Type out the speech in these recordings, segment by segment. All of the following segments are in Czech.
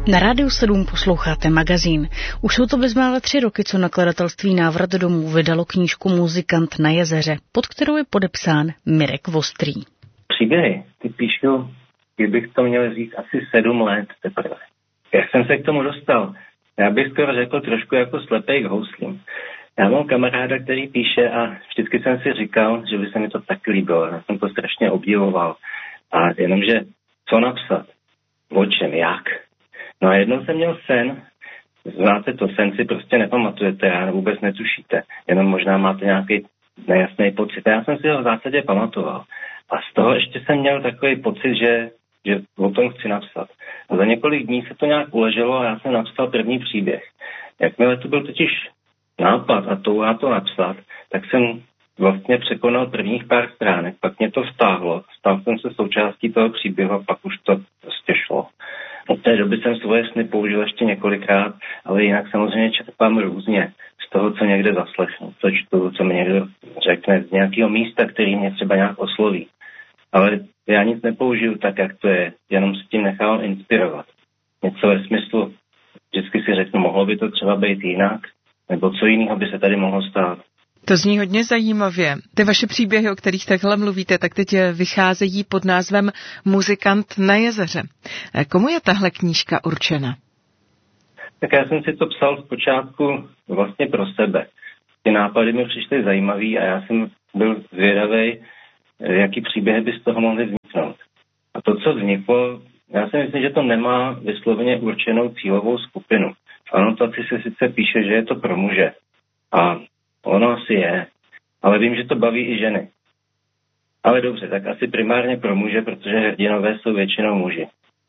Na Rádiu 7 posloucháte magazín. Už jsou to bezmála 3 roky, co nakladatelství Návrat domů vydalo knížku Muzikant na jezeře, pod kterou je podepsán Mirek Vostrý. Příběhy, ty píšu, kdybych to měl říct, asi 7 let teprve. Jak jsem se k tomu dostal? Já bych skoro řekl trošku jako slepej k houslím. Já mám kamaráda, který píše a vždycky jsem si říkal, že by se mi to tak líbilo. Já jsem to strašně obdivoval. A jenomže co napsat? O čem? Jak? No a jednou jsem měl sen. Znáte to, sen si prostě nepamatujete, já vůbec netušíte. Jenom možná máte nějaký nejasný pocit. A já jsem si ho v zásadě pamatoval. A z toho ještě jsem měl takový pocit, že o tom chci napsat. A za několik dní se to nějak uleželo a já jsem napsal první příběh. Jakmile to byl totiž nápad a touha to napsat, tak jsem vlastně překonal prvních pár stránek, pak mě to vtáhlo, stal jsem se součástí toho příběhu a pak už to prostě šlo. Od té doby jsem svoje sny použil ještě několikrát, ale jinak samozřejmě čerpám různě z toho, co někde zaslechnu, co čtu, co mi někdo řekne z nějakého místa, který mě třeba nějak osloví. Ale já nic nepoužiju tak, jak to je, jenom s tím nechám inspirovat. Něco ve smyslu, vždycky si řeknu, mohlo by to třeba být jinak, nebo co jiného by se tady mohlo stát. To zní hodně zajímavě. Ty vaše příběhy, o kterých takhle mluvíte, tak teď vycházejí pod názvem Muzikant na jezeře. Komu je tahle knížka určena? Tak já jsem si to psal zpočátku vlastně pro sebe. Ty nápady mi přišly zajímavý a já jsem byl zvědavý, jaký příběhy by z toho mohly vzniknout. A to, co vzniklo, já si myslím, že to nemá vysloveně určenou cílovou skupinu. V anotaci se sice píše, že je to pro muže. A ono asi je, ale vím, že to baví i ženy. Ale dobře, tak asi primárně pro muže, protože hrdinové jsou většinou muži.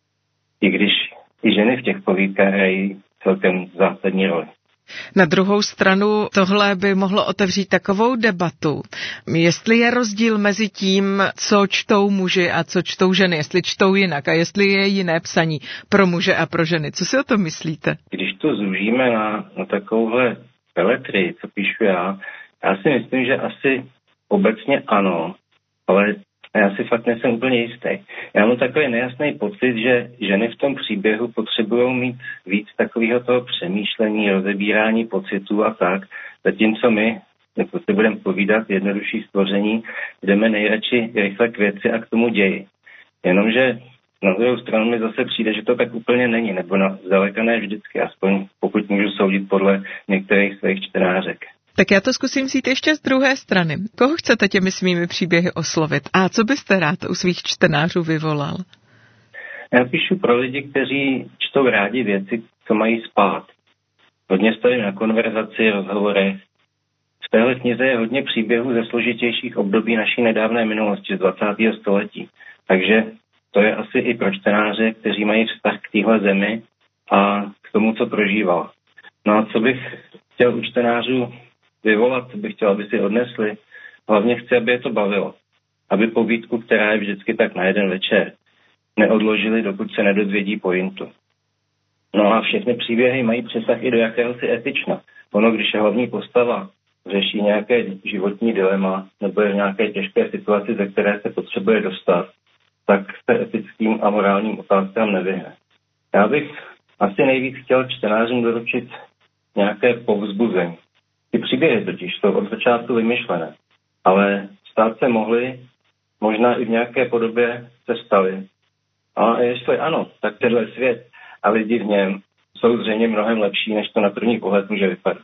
I když i ženy v těch povídkách hrají celkem zásadní roli. Na druhou stranu tohle by mohlo otevřít takovou debatu, jestli je rozdíl mezi tím, co čtou muži a co čtou ženy, jestli čtou jinak a jestli je jiné psaní pro muže a pro ženy. Co si o tom myslíte? Když to zúžíme na takovouhle peletry, co píšu já si myslím, že asi obecně ano, ale já si fakt nejsem úplně jistý. Já mám takový nejasný pocit, že ženy v tom příběhu potřebují mít víc takového toho přemýšlení, rozebírání pocitů a tak, zatímco my, jako si budeme povídat, jednodušší stvoření, jdeme nejradši rychle k věci a k tomu ději. Jenomže na druhou stranu mi zase přijde, že to tak úplně není, nebo zdaleka ne vždycky, aspoň pokud můžu soudit podle některých svých čtenářek. Tak já to zkusím vzít ještě z druhé strany. Koho chcete těmi svými příběhy oslovit? A co byste rád u svých čtenářů vyvolal? Já píšu pro lidi, kteří čtou rádi věci, co mají spát. Hodně stavím na konverzaci, rozhovorech. V téhle knize je hodně příběhů ze složitějších období naší nedávné minulosti z 20. století. Takže to je asi i pro čtenáře, kteří mají vztah k téhle zemi a k tomu, co prožíval. No a co bych chtěl u čtenářů vyvolat, co bych chtěl, aby si odnesli, hlavně chci, aby je to bavilo. Aby povídku, která je vždycky tak na jeden večer, neodložili, dokud se nedozvědí pointu. No a všechny příběhy mají přesah i do jakéhosi etična. Ono, když je hlavní postava řeší nějaké životní dilema nebo je v nějaké těžké situaci, ze které se potřebuje dostat, tak se etickým a morálním otázkám nevyhne. Já bych asi nejvíc chtěl čtenářům doručit nějaké povzbuzení. Ty příběhy totiž jsou od začátku vymyšlené, ale stát se mohly, možná i v nějaké podobě se staly. A jestli ano, tak tenhle svět a lidi v něm jsou zřejmě mnohem lepší, než to na první pohled může vypadat.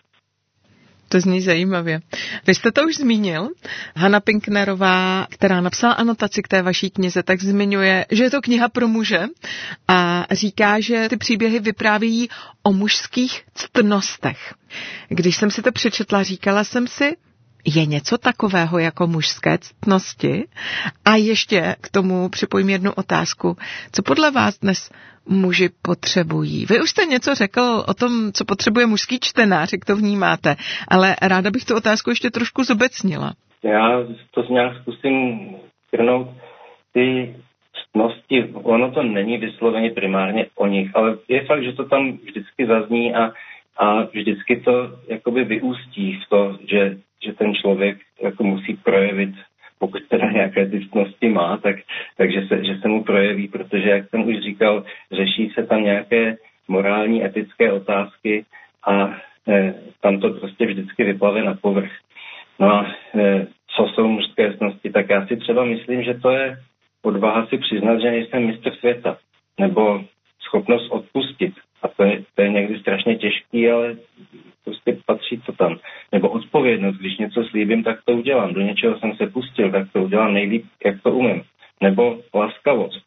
To zní zajímavě. Vy jste to už zmínil. Hana Pinknerová, která napsala anotaci k té vaší knize, tak zmiňuje, že je to kniha pro muže a říká, že ty příběhy vyprávějí o mužských ctnostech. Když jsem si to přečetla, říkala jsem si, je něco takového jako mužské ctnosti? A ještě k tomu připojím jednu otázku. Co podle vás dnes muži potřebují? Vy už jste něco řekl o tom, co potřebuje mužský čtenář, jak to vnímáte, ale ráda bych tu otázku ještě trošku zobecnila. Já to nějak zkusím shrnout. Ty ctnosti, ono to není vysloveně primárně o nich, ale je fakt, že to tam vždycky zazní a vždycky to jakoby vyústí v to, že ten člověk jako musí projevit, pokud teda nějaké ty ctnosti má, takže se mu projeví, protože, jak jsem už říkal, řeší se tam nějaké morální, etické otázky a tam to prostě vždycky vyplave na povrch. No a co jsou mužské ctnosti, tak já si třeba myslím, že to je odvaha si přiznat, že nejsem mistr světa, nebo schopnost odpustit. A to je někdy strašně těžký, ale prostě patří to tam. Nebo odpovědnost, když něco slíbím, tak to udělám. Do něčeho jsem se pustil, tak to udělám nejlíp, jak to umím. Nebo laskavost.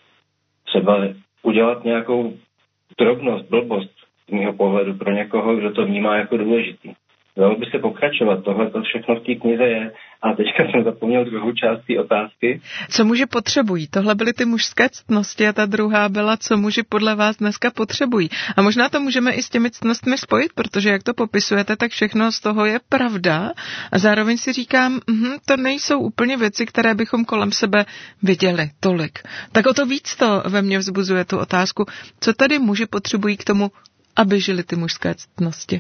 Třeba udělat nějakou drobnost, blbost z mého pohledu pro někoho, kdo to vnímá jako důležitý. Dalo by se pokračovat, tohle to všechno v té knize je. A teďka jsem zapomněl druhou část té otázky. Co muži potřebují? Tohle byly ty mužské ctnosti a ta druhá byla, co muži podle vás dneska potřebují. A možná to můžeme i s těmi ctnostmi spojit, protože jak to popisujete, tak všechno z toho je pravda. A zároveň si říkám, to nejsou úplně věci, které bychom kolem sebe viděli tolik. Tak o to víc to ve mně vzbuzuje tu otázku, co tady muži potřebují k tomu, aby žili ty mužské ctnosti.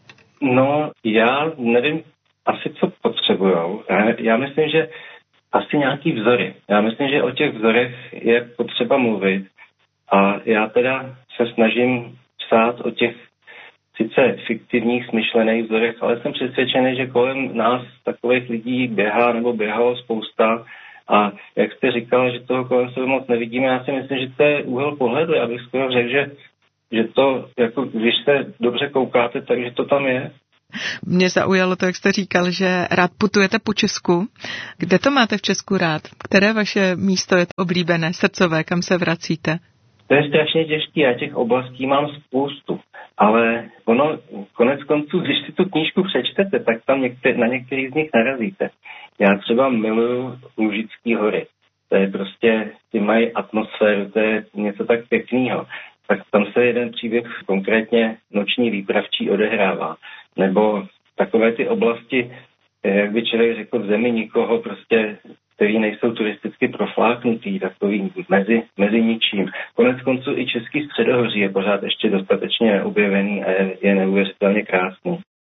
No, já nevím asi, co potřebujou. Já myslím, že asi nějaký vzory. Já myslím, že o těch vzorech je potřeba mluvit a já teda se snažím psát o těch sice fiktivních, smyšlených vzorech, ale jsem přesvědčený, že kolem nás takových lidí běhá nebo běhalo spousta a jak jste říkala, že toho kolem sebe moc nevidíme, já si myslím, že to je úhel pohledu. Já bych skoro řekl, že to, jako když se dobře koukáte, takže to tam je. Mě zaujalo to, jak jste říkal, že rád putujete po Česku. Kde to máte v Česku rád? Které vaše místo je oblíbené, srdcové, kam se vracíte? To je strašně těžké, já těch oblastí mám spoustu. Ale ono, konec konců, když si tu knížku přečtete, tak tam na některý z nich narazíte. Já třeba miluju Lužický hory. To je prostě, ty mají atmosféru, to je něco tak pěkného. Tak tam se jeden příběh, konkrétně Noční výpravčí, odehrává. Nebo takové ty oblasti, jak by člověk řekl, v zemi nikoho, prostě, který nejsou turisticky profláknutý, takový mezi ničím. Konec konců i Český středohoří je pořád ještě dostatečně neobjevený a je neuvěřitelně krásný.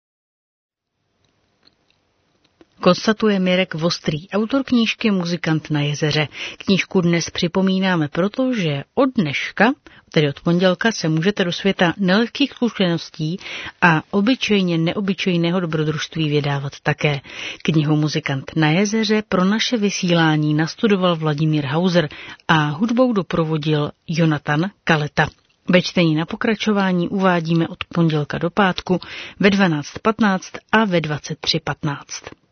Konstatuje Mirek Vostrý, autor knížky Muzikant na jezeře. Knížku dnes připomínáme proto, že od dneška, tedy od pondělka, se můžete do světa nelehkých zkušeností a obyčejně neobyčejného dobrodružství vydávat také. Knihu Muzikant na jezeře pro naše vysílání nastudoval Vladimír Hauser a hudbou doprovodil Jonatan Kaleta. Ve čtení na pokračování uvádíme od pondělka do pátku ve 12:15 a ve 23:15.